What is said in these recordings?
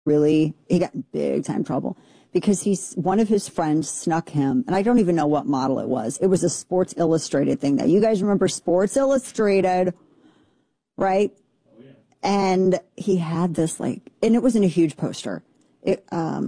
he got in big time trouble because one of his friends snuck him, and I don't even know what model it was. It was a Sports Illustrated thing. Now, you guys remember Sports Illustrated, right? Oh, yeah. And he had this and it wasn't a huge poster. It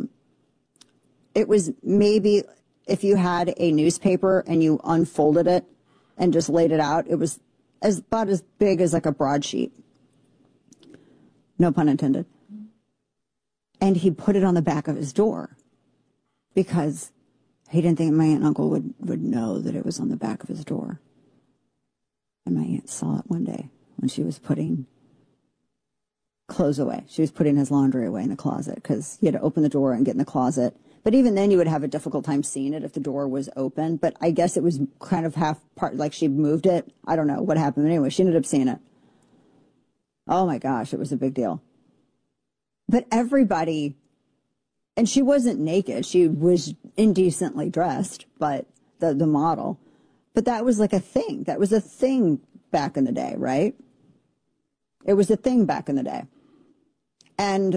was maybe if you had a newspaper and you unfolded it and just laid it out, it was about as big as like a broadsheet. No pun intended. And he put it on the back of his door because he didn't think my aunt and uncle would know that it was on the back of his door. And my aunt saw it one day when she was putting clothes away. She was putting his laundry away in the closet because he had to open the door and get in the closet. But even then you would have a difficult time seeing it if the door was open. But I guess it was kind of half part, like she moved it. I don't know what happened. But anyway, she ended up seeing it. Oh my gosh, it was a big deal. But everybody, and she wasn't naked. She was indecently dressed, but the model. But that was like a thing. That was a thing back in the day, right? It was a thing back in the day. And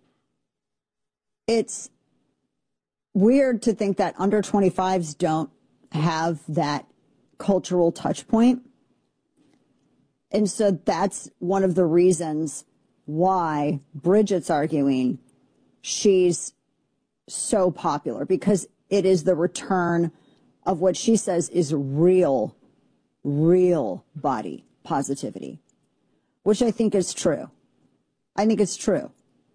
it's weird to think that under 25s don't have that cultural touch point. And so that's one of the reasons why Bridget's arguing she's so popular, because it is the return of what she says is real body positivity, which I think is true. I think it's true.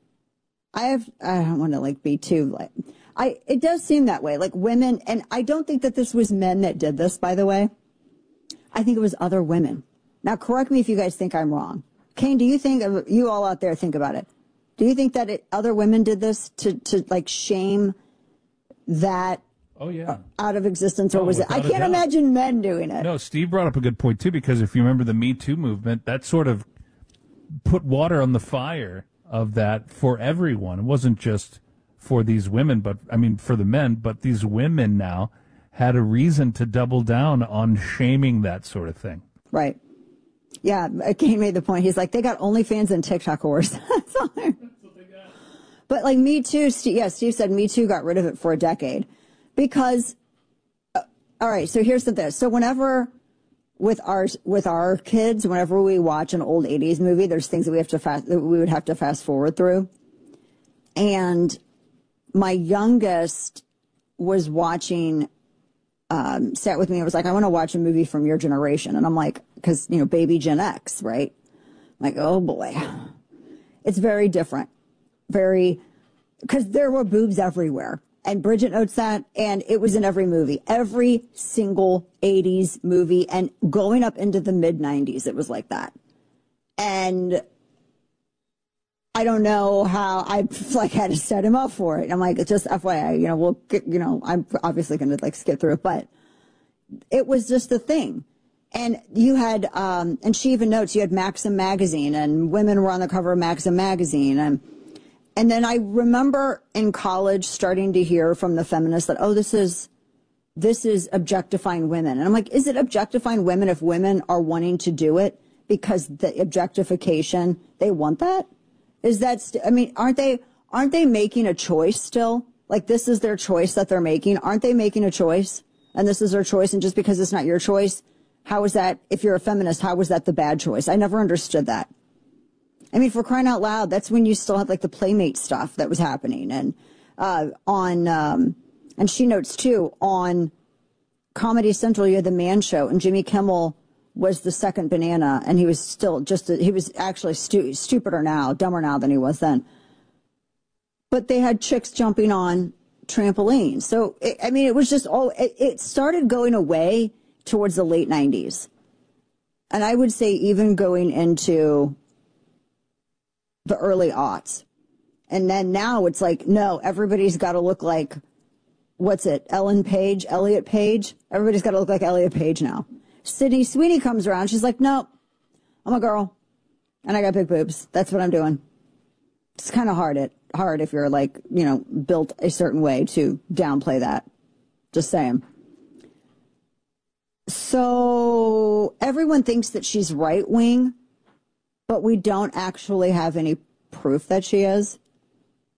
I don't want to be too it does seem that way, like women, and I don't think that this was men that did this, by the way. I think it was other women. Now, correct me if you guys think I'm wrong. Kane, do you think, you all out there think about it, do you think that other women did this to shame that out of existence, or was it? I can't imagine men doing it. No, Steve brought up a good point, too, because if you remember the Me Too movement, that sort of put water on the fire of that for everyone. It wasn't just for these women, but, I mean, for the men, but these women now had a reason to double down on shaming that sort of thing. Right. Yeah, Kane made the point. He's like, they got OnlyFans and TikTok whores. That's what they got. But Me Too, Steve said Me Too got rid of it for a decade. Because, all right, so here's the thing. So whenever, with our kids, whenever we watch an old 80s movie, there's things that we would have to fast forward through. And my youngest was watching, sat with me and was like, I want to watch a movie from your generation. And I'm like, because, baby Gen X, right? I'm like, oh boy. It's very different. Because there were boobs everywhere. And Bridget notes that, and it was in every movie. Every single 80s movie, and going up into the mid-90s, it was like that. And I don't know how I had to set him up for it. I'm like, just FYI, we'll get, I'm obviously going to skip through it, but it was just a thing. And you had, and she even notes you had Maxim magazine, and women were on the cover of Maxim magazine. And then I remember in college starting to hear from the feminists that, oh, this is objectifying women. And I'm like, is it objectifying women if women are wanting to do it because the objectification, they want that? Is that, aren't they making a choice still? Like, this is their choice that they're making. Aren't they making a choice? And this is their choice. And just because it's not your choice, how is that, if you're a feminist, how was that the bad choice? I never understood that. For crying out loud, that's when you still had the Playmate stuff that was happening. And, and she notes too, on Comedy Central, you had the Man Show, and Jimmy Kimmel was the second banana, and he was still he was actually stupider now, dumber now than he was then. But they had chicks jumping on trampolines. So, it was just it started going away towards the late 90s. And I would say even going into the early aughts. And then now it's like, no, everybody's got to look like, what's it, Elliot Page? Everybody's got to look like Elliot Page now. Sydney Sweeney comes around. She's like, nope, I'm a girl and I got big boobs. That's what I'm doing. It's kind of hard if you're built a certain way to downplay that. Just saying. So everyone thinks that she's right wing, but we don't actually have any proof that she is.